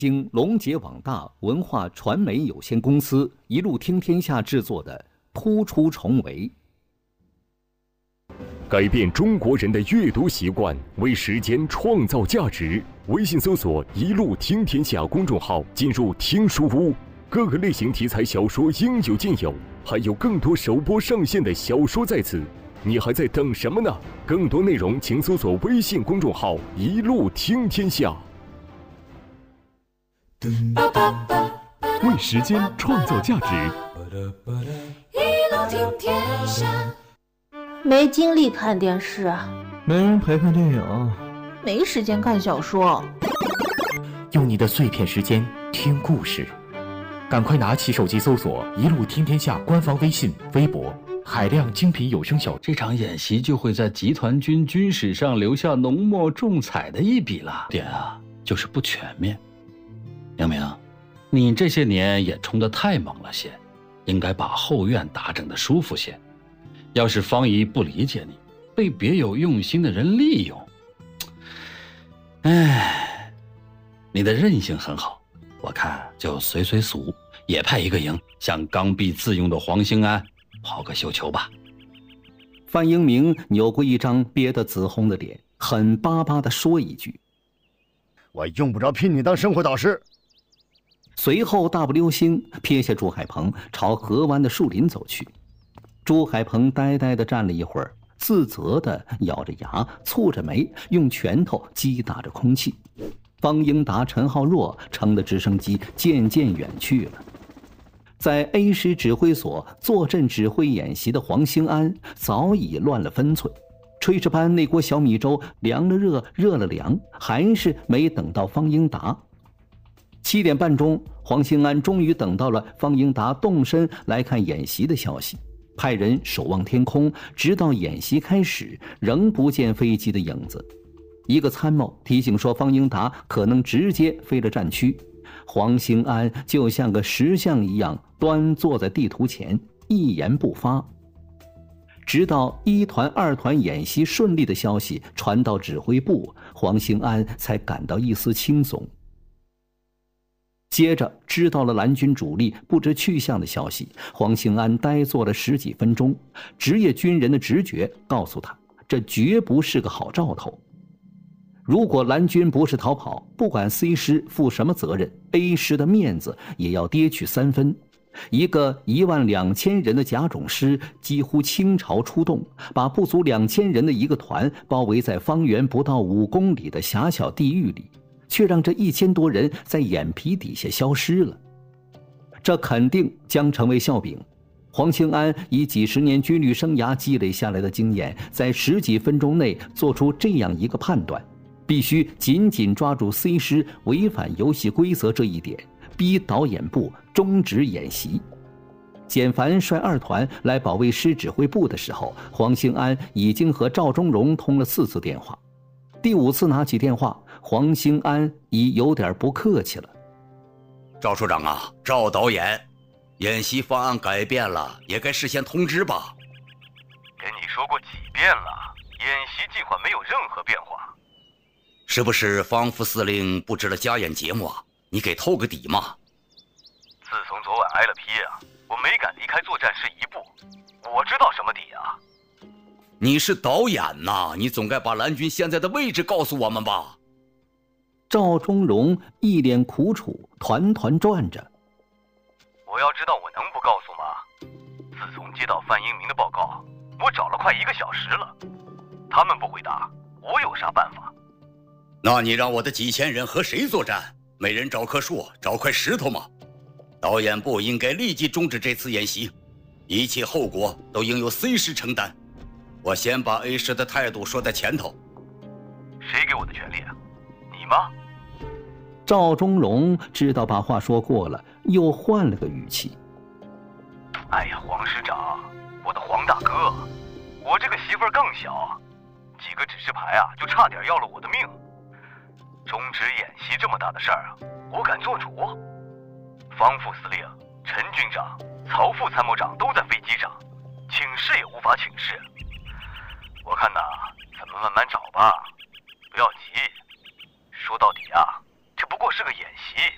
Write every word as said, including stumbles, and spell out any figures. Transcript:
经龙杰网大文化传媒有限公司一路听天下制作的《突出重围》， 改变中国人的阅读习惯，为时间创造价值。微信搜索“一路听天下”公众号，进入听书屋，各个类型题材小说应有尽有，还有更多首播上线的小说在此。你还在等什么呢？更多内容请搜索微信公众号“一路听天下”。为时间创造价值。 一路听天下。 没精力看电视啊， 没人陪看电影， 没时间看小说。 用你的碎片时间听故事，赶快拿起手机搜索“一路听天下”官方微信、微博，海量精品有声小。 这场演习就会在集团军军史上留下浓墨重彩的一笔了。点啊，就是不全面。明明，你这些年也冲得太猛了些，应该把后院打整得舒服些。要是方姨不理解你，被别有用心的人利用，哎，你的韧性很好，我看就随随俗，也派一个营向刚愎自用的黄兴安抛个绣球吧。 范英明扭过一张憋得紫红的脸，狠巴巴地说一句：“ 我用不着聘你当生活导师。” 随后大步流星撇下朱海鹏，朝河湾的树林走去。朱海鹏呆呆地站了一会儿，自责地咬着牙，蹙着眉，用拳头击打着空气。方英达、陈浩若乘的直升机渐渐远去了。在 A 师指挥所坐镇指挥演习的黄兴安早已乱了分寸，炊事班那锅小米粥凉了热，热了凉，还是没等到方英达。七点半钟，黄兴安终于等到了方英达动身来看演习的消息，派人守望天空，直到演习开始，仍不见飞机的影子。一个参谋提醒说，方英达可能直接飞了战区。黄兴安就像个石像一样端坐在地图前，一言不发。直到一团、二团演习顺利的消息传到指挥部，黄兴安才感到一丝轻松。接着知道了蓝军主力不知去向的消息，黄兴安呆坐了十几分钟。职业军人的直觉告诉他，这绝不是个好兆头。如果蓝军不是逃跑，不管 C 师负什么责任， A 师的面子也要跌去三分。一个一万两千人的甲种师几乎倾巢出动，把不足两千人的一个团包围在方圆不到五公里的狭小地域里，却让这一千多人在眼皮底下消失了。这肯定将成为笑柄。黄兴安以几十年军旅生涯积累下来的经验，在十几分钟内做出这样一个判断：必须紧紧抓住 C 师违反游戏规则这一点，逼导演部终止演习。简凡率二团来保卫师指挥部的时候，黄兴安已经和赵忠荣通了四次电话。第五次拿起电话，黄兴安已有点不客气了。 赵处长啊，赵导演，演习方案改变了，也该事先通知吧。 跟你说过几遍了，演习计划没有任何变化。 是不是方副司令布置了加演节目啊？你给透个底嘛。 自从昨晚挨了批啊，我没敢离开作战室一步。我知道什么底啊。 你是导演呐，你总该把蓝军现在的位置告诉我们吧。 赵忠荣一脸苦楚，团团转着。 我要知道我能不告诉吗？自从接到范英明的报告，我找了快一个小时了，他们不回答，我有啥办法？ 那你让我的几千人和谁作战？每人找棵树，找块石头吗？导演部应该立即终止这次演习，一切后果都应由 C 师承担。我先把 A 师的态度说在前头。 谁给我的权利啊？你吗？ 赵忠荣知道把话说过了，又换了个语气。 哎呀，黄师长，我的黄大哥，我这个媳妇儿更小，几个指示牌啊，就差点要了我的命。终止演习这么大的事儿啊，我敢做主？方副司令、陈军长、曹副参谋长都在飞机上，请示也无法请示。我看呐，咱们慢慢找吧，不要急。说到底啊，这不过是个演习，